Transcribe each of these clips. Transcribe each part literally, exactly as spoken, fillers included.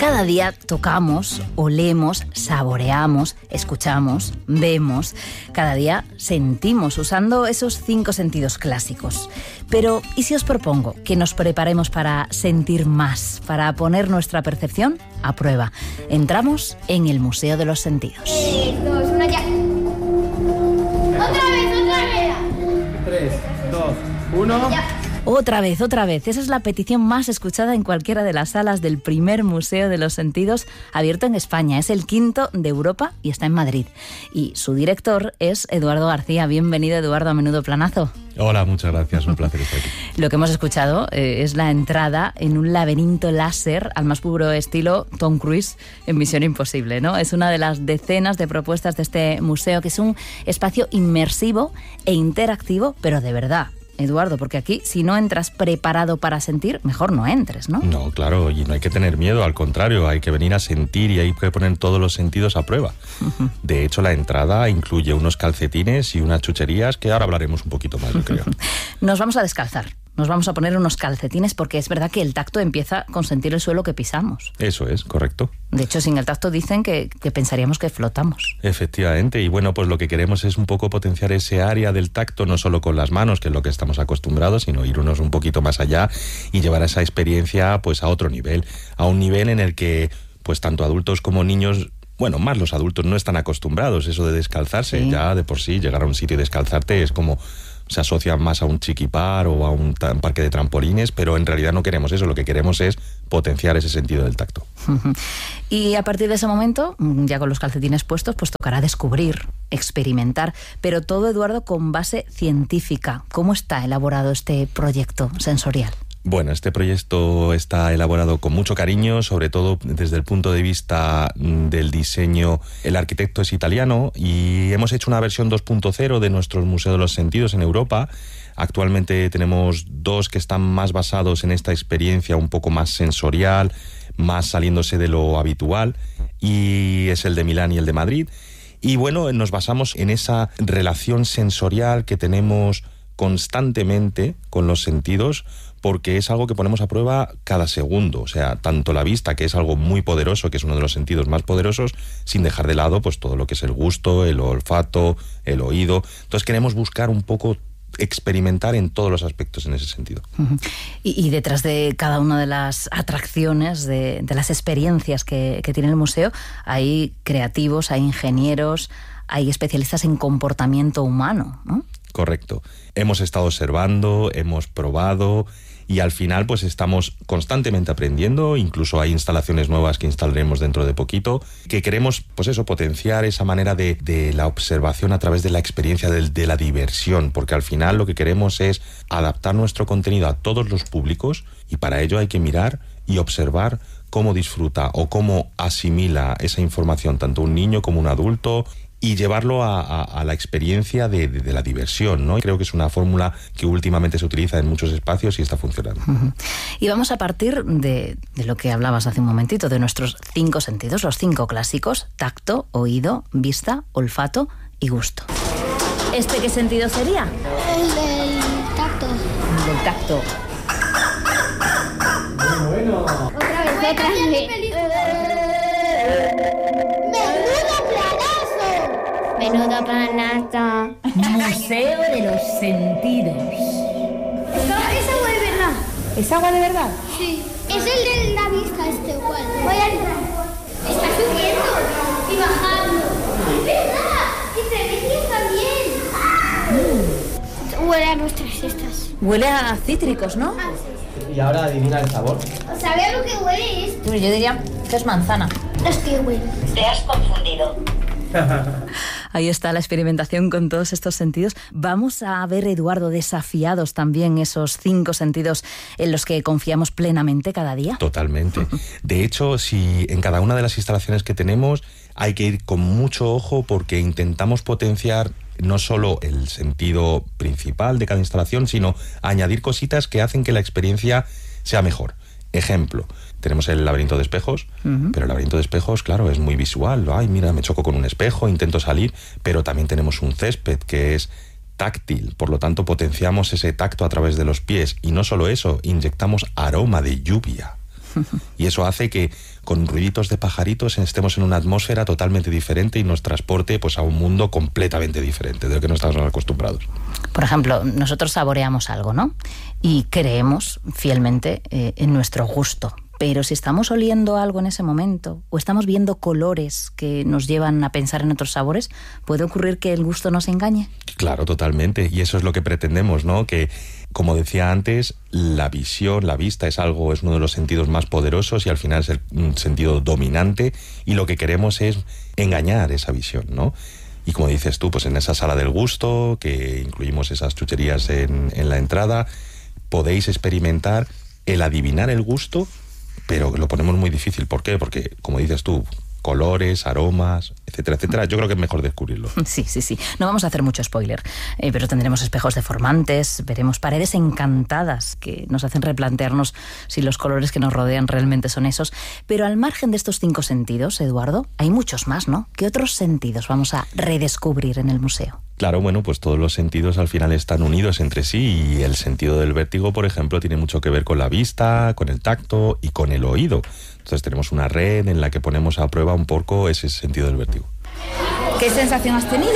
Cada día tocamos, olemos, saboreamos, escuchamos, vemos. Cada día sentimos usando esos cinco sentidos clásicos. Pero, ¿y si os propongo que nos preparemos para sentir más, para poner nuestra percepción a prueba? Entramos en el Museo de los Sentidos. tres, dos, uno, ya. ¡Otra vez, otra vez! tres, dos, uno... Ya. Otra vez, otra vez. Esa es la petición más escuchada en cualquiera de las salas del primer Museo de los Sentidos abierto en España. Es el quinto de Europa y está en Madrid. Y su director es Eduardo García. Bienvenido, Eduardo, a Menudo Planazo. Hola, muchas gracias. Un placer estar aquí. Lo que hemos escuchado eh, es la entrada en un laberinto láser al más puro estilo Tom Cruise en Misión Imposible, ¿no? Es una de las decenas de propuestas de este museo, que es un espacio inmersivo e interactivo, pero de verdad. Eduardo, porque aquí, si no entras preparado para sentir, mejor no entres, ¿no? No, claro, y no hay que tener miedo, al contrario, hay que venir a sentir y hay que poner todos los sentidos a prueba. Uh-huh. De hecho, la entrada incluye unos calcetines y unas chucherías que ahora hablaremos un poquito más, yo creo. Nos vamos a descalzar. Nos vamos a poner unos calcetines porque es verdad que el tacto empieza con sentir el suelo que pisamos. Eso es, correcto. De hecho, sin el tacto dicen que, que pensaríamos que flotamos. Efectivamente, y bueno, pues lo que queremos es un poco potenciar ese área del tacto, no solo con las manos, que es lo que estamos acostumbrados, sino irnos un poquito más allá y llevar esa experiencia pues a otro nivel, a un nivel en el que pues tanto adultos como niños... Bueno, más los adultos no están acostumbrados, eso de descalzarse, sí. Ya de por sí, llegar a un sitio y descalzarte es como... se asocia más a un chiquipar o a un, un parque de trampolines, pero en realidad no queremos eso, lo que queremos es potenciar ese sentido del tacto. Y a partir de ese momento, ya con los calcetines puestos, pues tocará descubrir, experimentar, pero todo, Eduardo, con base científica. ¿Cómo está elaborado este proyecto sensorial? Bueno, este proyecto está elaborado con mucho cariño, sobre todo desde el punto de vista del diseño. El arquitecto es italiano y hemos hecho una versión dos punto cero de nuestros Museos de los Sentidos en Europa. Actualmente tenemos dos que están más basados en esta experiencia un poco más sensorial, más saliéndose de lo habitual, y es el de Milán y el de Madrid. Y bueno, nos basamos en esa relación sensorial que tenemos constantemente con los sentidos, porque es algo que ponemos a prueba cada segundo, o sea, tanto la vista, que es algo muy poderoso, que es uno de los sentidos más poderosos, sin dejar de lado pues todo lo que es el gusto, el olfato, el oído. Entonces queremos buscar un poco experimentar en todos los aspectos en ese sentido. Uh-huh. y, y detrás de cada una de las atracciones, de, de las experiencias que, que tiene el museo, hay creativos, hay ingenieros, hay especialistas en comportamiento humano, ¿no? Correcto. Hemos estado observando, hemos probado y al final pues estamos constantemente aprendiendo. Incluso hay instalaciones nuevas que instalaremos dentro de poquito, que queremos pues eso, potenciar esa manera de, de la observación a través de la experiencia de, de la diversión, porque al final lo que queremos es adaptar nuestro contenido a todos los públicos, y para ello hay que mirar y observar cómo disfruta o cómo asimila esa información tanto un niño como un adulto, y llevarlo a, a, a la experiencia de, de, de la diversión, ¿no? Creo que es una fórmula que últimamente se utiliza en muchos espacios y está funcionando. Uh-huh. Y vamos a partir de, de lo que hablabas hace un momentito, de nuestros cinco sentidos, los cinco clásicos: tacto, oído, vista, olfato y gusto. ¿Este qué sentido sería? El del tacto. El del tacto. Muy bueno. Otra vez, otra vez. Menudo planazo. Museo de los Sentidos. Es agua de verdad. ¿Es agua de verdad? Sí. Es el de la vista este igual. Voy a entrar. Está subiendo y bajando. ¡Es verdad! ¡Y se ve también! Mm. Huele a nuestras cestas. Huele a cítricos, ¿no? Ah, sí. Y ahora adivina el sabor. ¿Sabe a lo que huele esto? Yo diría que es manzana. Es que huele. Te has confundido. Ahí está la experimentación con todos estos sentidos. Vamos a ver, Eduardo, desafiados también esos cinco sentidos en los que confiamos plenamente cada día. Totalmente. De hecho, si en cada una de las instalaciones que tenemos hay que ir con mucho ojo, porque intentamos potenciar no solo el sentido principal de cada instalación, sino añadir cositas que hacen que la experiencia sea mejor. Ejemplo, tenemos el laberinto de espejos, uh-huh. pero el laberinto de espejos, claro, es muy visual. Ay, mira, me choco con un espejo, intento salir, pero también tenemos un césped que es táctil, por lo tanto potenciamos ese tacto a través de los pies, y no solo eso, inyectamos aroma de lluvia. Y eso hace que con ruiditos de pajaritos estemos en una atmósfera totalmente diferente y nos transporte pues a un mundo completamente diferente del que no estamos acostumbrados. Por ejemplo, nosotros saboreamos algo, ¿no? Y creemos fielmente eh, en nuestro gusto. Pero si estamos oliendo algo en ese momento o estamos viendo colores que nos llevan a pensar en otros sabores, ¿puede ocurrir que el gusto nos engañe? Claro, totalmente. Y eso es lo que pretendemos, ¿no? Que, como decía antes, la visión, la vista es algo, es uno de los sentidos más poderosos y al final es el un sentido dominante y lo que queremos es engañar esa visión, ¿no? Y como dices tú, pues en esa sala del gusto, que incluimos esas chucherías en, en la entrada, podéis experimentar el adivinar el gusto, pero lo ponemos muy difícil. ¿Por qué? Porque, como dices tú, colores, aromas, etcétera, etcétera. Yo creo que es mejor descubrirlo. Sí, sí, sí. No vamos a hacer mucho spoiler, eh, pero tendremos espejos deformantes, veremos paredes encantadas que nos hacen replantearnos si los colores que nos rodean realmente son esos. Pero al margen de estos cinco sentidos, Eduardo, hay muchos más, ¿no? ¿Qué otros sentidos vamos a redescubrir en el museo? Claro, bueno, pues todos los sentidos al final están unidos entre sí y el sentido del vértigo, por ejemplo, tiene mucho que ver con la vista, con el tacto y con el oído. Entonces tenemos una red en la que ponemos a prueba un poco ese sentido del vértigo. ¿Qué sensación has tenido?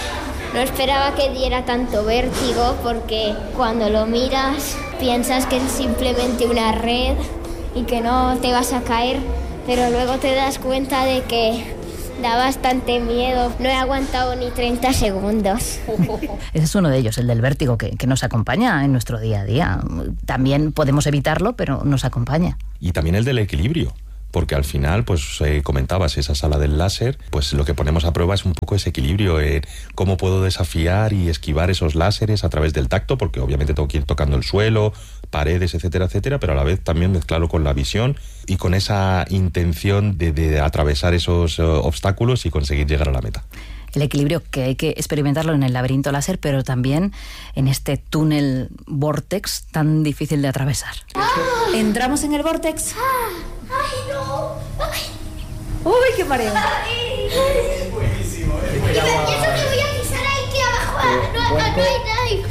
No esperaba que diera tanto vértigo porque cuando lo miras piensas que es simplemente una red y que no te vas a caer, pero luego te das cuenta de que da bastante miedo. No he aguantado ni treinta segundos. Ese es uno de ellos, el del vértigo, que, que nos acompaña en nuestro día a día. También podemos evitarlo, pero nos acompaña. Y también el del equilibrio, porque al final, pues eh, comentabas esa sala del láser, pues lo que ponemos a prueba es un poco ese equilibrio, eh, cómo puedo desafiar y esquivar esos láseres a través del tacto, porque obviamente tengo que ir tocando el suelo, paredes, etcétera, etcétera, pero a la vez también mezclarlo con la visión y con esa intención de, de atravesar esos uh, obstáculos y conseguir llegar a la meta. El equilibrio que hay que experimentarlo en el laberinto láser, pero también en este túnel vortex tan difícil de atravesar. ¡Ah! ¿Entramos en el vortex? ¡Ah! ¡Ay, no! ¡Ay! ¡Uy, qué mareo! ¡Ay! Es buenísimo, ¿eh? Y eso que voy a pisar ahí, que abajo no, no hay nadie.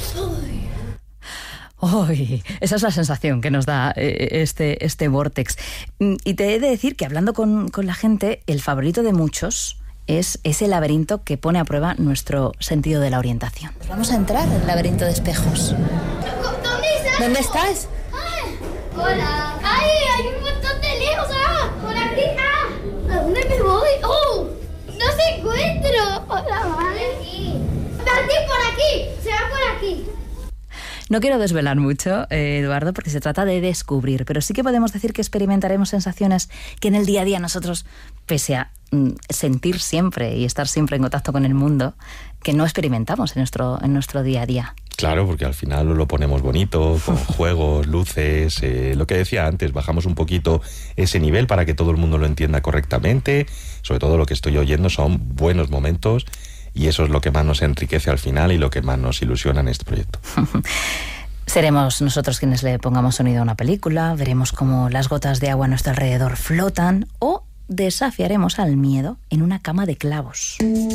¡Uy! Esa es la sensación que nos da eh, este, este vortex. Y te he de decir que hablando con, con la gente, el favorito de muchos es ese laberinto que pone a prueba nuestro sentido de la orientación. Vamos a entrar en el laberinto de espejos. ¿Dónde estás? ¿Dónde estás? Ay, hola. ¡Ay, hay un montón de lejos! ¡Ah! ¡Por aquí! ¡Ah! ¿A dónde me voy? ¡Oh! ¡No te encuentro! ¡Hola, madre! ¡Martín, por aquí! ¡Se va por aquí! No quiero desvelar mucho, eh, Eduardo, porque se trata de descubrir, pero sí que podemos decir que experimentaremos sensaciones que en el día a día nosotros, pese a mm, sentir siempre y estar siempre en contacto con el mundo, que no experimentamos en nuestro, en nuestro día a día. Claro, porque al final lo ponemos bonito, con juegos, luces, eh, lo que decía antes, bajamos un poquito ese nivel para que todo el mundo lo entienda correctamente. Sobre todo lo que estoy oyendo son buenos momentos y eso es lo que más nos enriquece al final y lo que más nos ilusiona en este proyecto. Seremos nosotros quienes le pongamos sonido a una película, veremos cómo las gotas de agua a nuestro alrededor flotan o desafiaremos al miedo en una cama de clavos.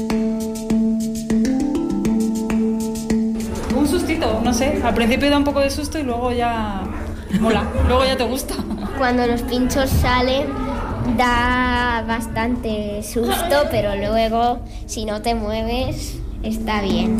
Un sustito, no sé, al principio da un poco de susto y luego ya mola, luego ya te gusta. Cuando los pinchos salen da bastante susto, pero luego si no te mueves está bien.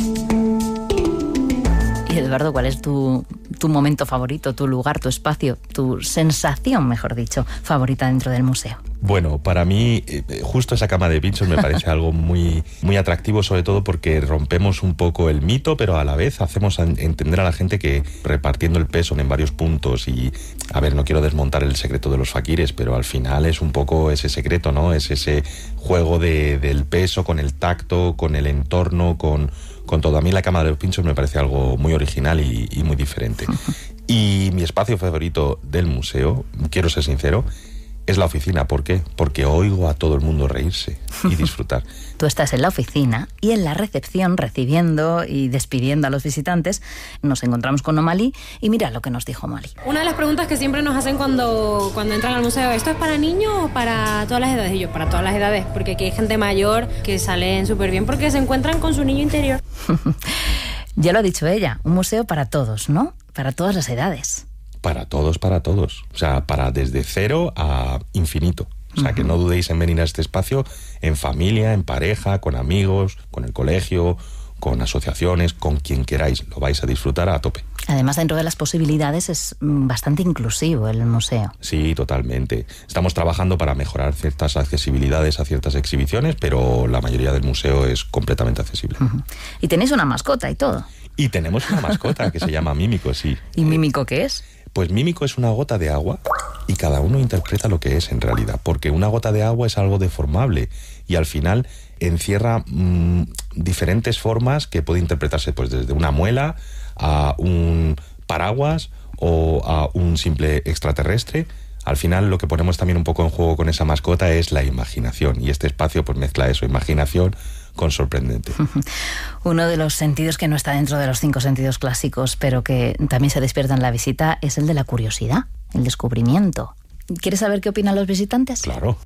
Y Eduardo, ¿cuál es tu, tu momento favorito, tu lugar, tu espacio, tu sensación, mejor dicho, favorita dentro del museo? Bueno, para mí eh, justo esa cama de pinchos me parece algo muy, muy atractivo, sobre todo porque rompemos un poco el mito, pero a la vez hacemos entender a la gente que repartiendo el peso en varios puntos y, a ver, no quiero desmontar el secreto de los faquires, pero al final es un poco ese secreto, ¿no? Es ese juego de, del peso con el tacto, con el entorno, con, con todo. A mí la cama de los pinchos me parece algo muy original y, y muy diferente. Y mi espacio favorito del museo, quiero ser sincero, es la oficina. ¿Por qué? Porque oigo a todo el mundo reírse y disfrutar. Tú estás en la oficina y en la recepción, recibiendo y despidiendo a los visitantes, nos encontramos con Omali y mira lo que nos dijo Omali. Una de las preguntas que siempre nos hacen cuando, cuando entran al museo, ¿esto es para niños o para todas las edades? Y yo, para todas las edades, porque aquí hay gente mayor que salen súper bien porque se encuentran con su niño interior. Ya lo ha dicho ella, un museo para todos, ¿no? Para todas las edades. Para todos, para todos. O sea, para desde cero a infinito. O sea, uh-huh. que no dudéis en venir a este espacio en familia, en pareja, con amigos, con el colegio, con asociaciones, con quien queráis. Lo vais a disfrutar a tope. Además, dentro de las posibilidades es bastante inclusivo el museo. Sí, totalmente. Estamos trabajando para mejorar ciertas accesibilidades a ciertas exhibiciones, pero la mayoría del museo es completamente accesible. Uh-huh. Y tenéis una mascota y todo. Y tenemos una mascota que se llama Mímico, sí. ¿Y Mímico qué es? Pues Mímico es una gota de agua y cada uno interpreta lo que es en realidad, porque una gota de agua es algo deformable y al final encierra mmm, diferentes formas que puede interpretarse pues desde una muela a un paraguas o a un simple extraterrestre. Al final lo que ponemos también un poco en juego con esa mascota es la imaginación y este espacio pues mezcla eso, imaginación con sorprendente. Uno de los sentidos que no está dentro de los cinco sentidos clásicos, pero que también se despierta en la visita, es el de la curiosidad, el descubrimiento. ¿Quieres saber qué opinan los visitantes? Claro.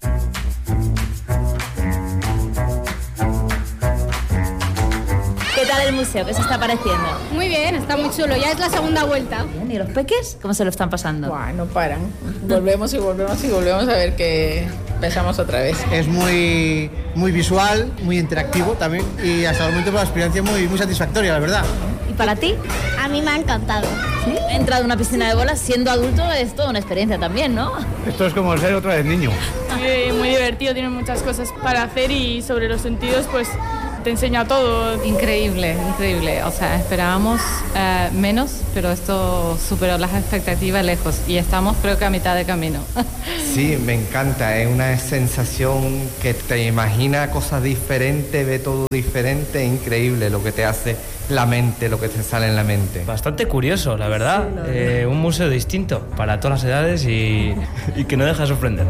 ¿Qué tal el museo? ¿Qué se está pareciendo? Muy bien, está muy chulo. Ya es la segunda vuelta. Bien, ¿y los peques? ¿Cómo se lo están pasando? Buah, no paran. Volvemos y volvemos y volvemos a ver que empezamos otra vez. Es muy, muy visual, muy interactivo también y hasta el momento pues, la experiencia muy, muy satisfactoria, la verdad. ¿Y para ti? A mí me ha encantado. ¿Sí? He entrado en una piscina de bolas siendo adulto, es toda una experiencia también, ¿no? Esto es como ser otra vez niño. Muy, muy divertido, tiene muchas cosas para hacer y sobre los sentidos, pues te enseña todo. Increíble, increíble. O sea, esperábamos eh, menos, pero esto superó las expectativas lejos y estamos creo que a mitad de camino. Sí, me encanta. Es una sensación que te imagina cosas diferentes, ve todo diferente. Es increíble lo que te hace la mente, lo que te sale en la mente. Bastante curioso, la verdad. Sí, eh, un museo distinto para todas las edades y, y que no deja de sorprender.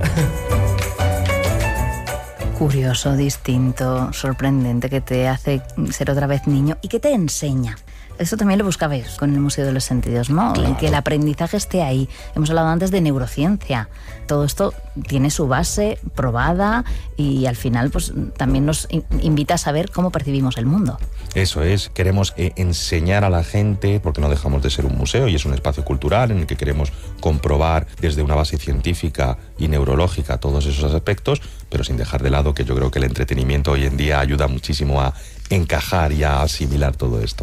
Curioso, distinto, sorprendente, que te hace ser otra vez niño y que te enseña. Eso también lo buscabais con el Museo de los Sentidos, ¿no? Claro. Que el aprendizaje esté ahí. Hemos hablado antes de neurociencia. Todo esto tiene su base probada y al final pues también nos invita a saber cómo percibimos el mundo. Eso es, queremos eh, enseñar a la gente, porque no dejamos de ser un museo y es un espacio cultural en el que queremos comprobar desde una base científica y neurológica todos esos aspectos, pero sin dejar de lado que yo creo que el entretenimiento hoy en día ayuda muchísimo a encajar y a asimilar todo esto.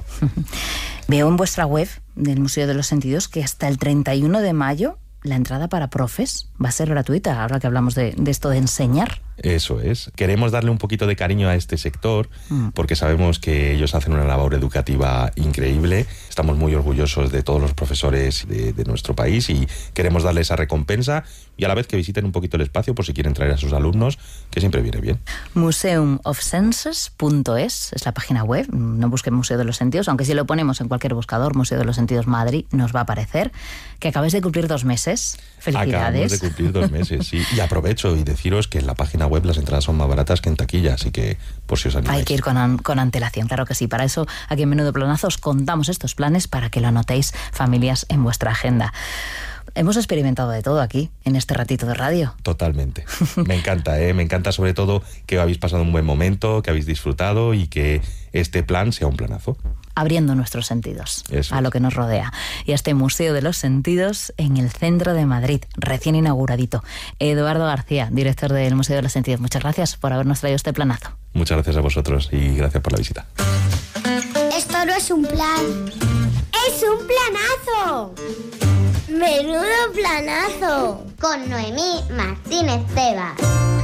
Veo en vuestra web del Museo de los Sentidos que hasta el treinta y uno de mayo la entrada para profes va a ser gratuita, ahora que hablamos de, de esto de enseñar. Eso es. Queremos darle un poquito de cariño a este sector mm. porque sabemos que ellos hacen una labor educativa increíble. Estamos muy orgullosos de todos los profesores de, de nuestro país y queremos darle esa recompensa y a la vez que visiten un poquito el espacio por si quieren traer a sus alumnos, que siempre viene bien. museum of senses punto es es la página web. No busquen Museo de los Sentidos, aunque si lo ponemos en cualquier buscador, Museo de los Sentidos Madrid, nos va a aparecer. Que acabáis de cumplir dos meses. Felicidades. Acabamos de cumplir dos meses, sí. Y aprovecho y deciros que en la página web las entradas son más baratas que en taquilla, así que por si os animáis. Hay que ir con, an- con antelación, claro que sí. Para eso, aquí en Menudo Planazo os contamos estos planes para que lo anotéis, familias, en vuestra agenda. Hemos experimentado de todo aquí, en este ratito de radio. Totalmente. Me encanta, ¿eh? Me encanta sobre todo que habéis pasado un buen momento, que habéis disfrutado y que este plan sea un planazo. Abriendo nuestros sentidos Eso a es. lo que nos rodea. Y a este Museo de los Sentidos en el centro de Madrid, recién inauguradito. Eduardo García, director del Museo de los Sentidos, muchas gracias por habernos traído este planazo. Muchas gracias a vosotros y gracias por la visita. Esto no es un plan, es un planazo. Menudo planazo. Con Noemí Martínez Tebas.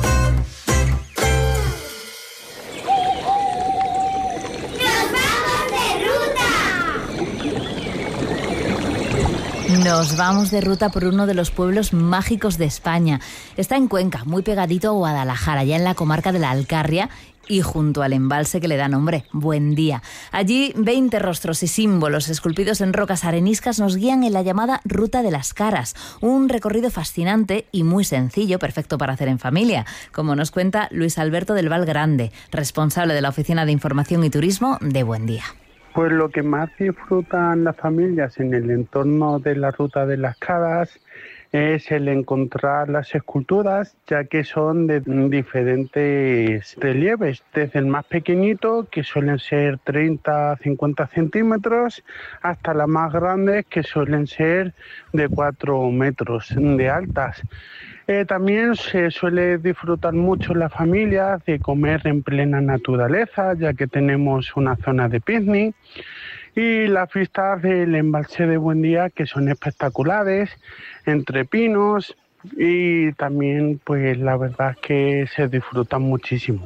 Nos vamos de ruta por uno de los pueblos mágicos de España. Está en Cuenca, muy pegadito a Guadalajara, ya en la comarca de la Alcarria y junto al embalse que le da nombre, Buendía. Allí veinte rostros y símbolos esculpidos en rocas areniscas nos guían en la llamada Ruta de las Caras, un recorrido fascinante y muy sencillo, perfecto para hacer en familia, como nos cuenta Luis Alberto del Val Grande, responsable de la Oficina de Información y Turismo de Buendía. Pues lo que más disfrutan las familias en el entorno de la Ruta de las Caras es el encontrar las esculturas, ya que son de diferentes relieves, desde el más pequeñito, que suelen ser treinta a cincuenta centímetros, hasta las más grandes, que suelen ser de cuatro metros de altas. Eh, también se suele disfrutar mucho en la familia de comer en plena naturaleza, ya que tenemos una zona de picnic, y las vistas del embalse de Buendía, que son espectaculares, entre pinos, y también pues la verdad es que se disfrutan muchísimo.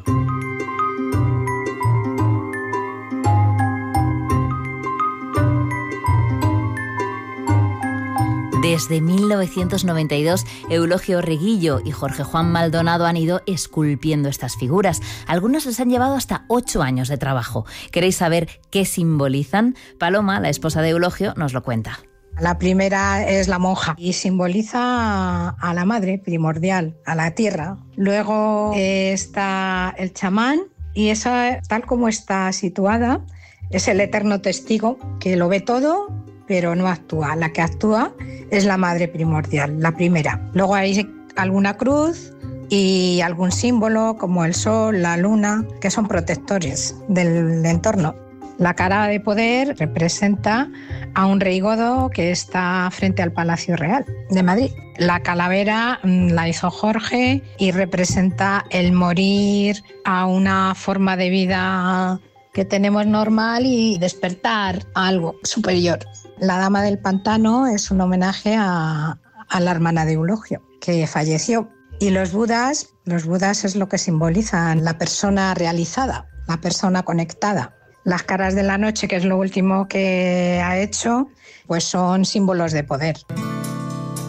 Desde mil novecientos noventa y dos, Eulogio Reguillo y Jorge Juan Maldonado han ido esculpiendo estas figuras. Algunos les han llevado hasta ocho años de trabajo. ¿Queréis saber qué simbolizan? Paloma, la esposa de Eulogio, nos lo cuenta. La primera es la monja y simboliza a la madre primordial, a la tierra. Luego está el chamán y esa, tal como está situada, es el eterno testigo que lo ve todo, pero no actúa. La que actúa es la madre primordial, la primera. Luego hay alguna cruz y algún símbolo como el sol, la luna, que son protectores del entorno. La cara de poder representa a un rey godo que está frente al Palacio Real de Madrid. La calavera la hizo Jorge y representa el morir a una forma de vida que tenemos normal y despertar a algo superior. La Dama del Pantano es un homenaje a, a la hermana de Eulogio, que falleció. Y los budas, los budas es lo que simbolizan la persona realizada, la persona conectada. Las caras de la noche, que es lo último que ha hecho, pues son símbolos de poder.